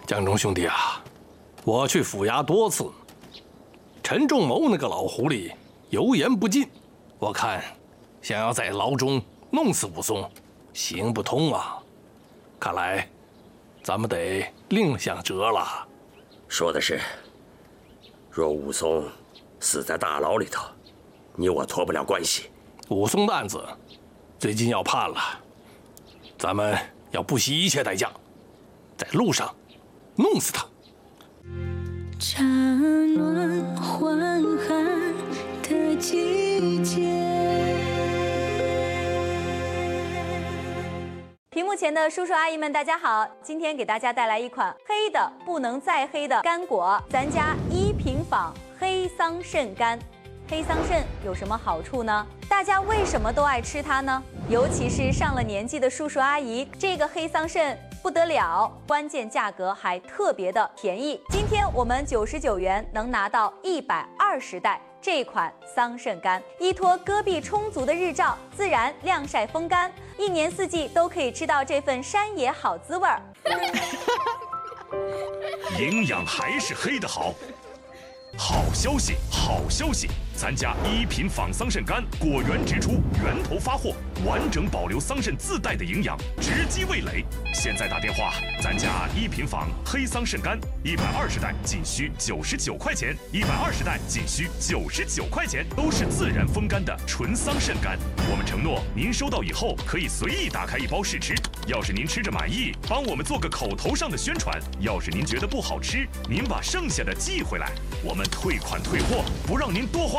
江中兄弟啊，我去府衙多次，陈仲谋那个老狐狸油盐不进，我看想要在牢中弄死武松，行不通啊！看来咱们得另想辙了。 说的是，若武松死在大牢里头，你我脱不了关系。 武松的案子最近要判了，咱们要不惜一切代价，在路上弄死他。 乍暖还寒的季节。 屏幕前的叔叔阿姨们，大家好！今天给大家带来一款黑的不能再黑的干果，咱家一品坊黑桑葚干。黑桑葚有什么好处呢？大家为什么都爱吃它呢？尤其是上了年纪的叔叔阿姨，这个黑桑葚不得了，关键价格还特别的便宜。今天我们99元能拿到120袋。这款桑葚干依托戈壁充足的日照，自然晾晒风干，一年四季都可以吃到这份山野好滋味儿。 营养还是黑的好。好消息，好消息！咱家一品坊桑葚干果园直出，源头发货，完整保留桑葚自带的营养，直击味蕾。现在打电话，咱家一品坊黑桑葚干120袋仅需99块钱，120袋仅需99块钱，都是自然风干的纯桑葚干。我们承诺，您收到以后可以随意打开一包试吃。要是您吃着满意，帮我们做个口头上的宣传；要是您觉得不好吃，您把剩下的寄回来，我们退款退货，不让您多花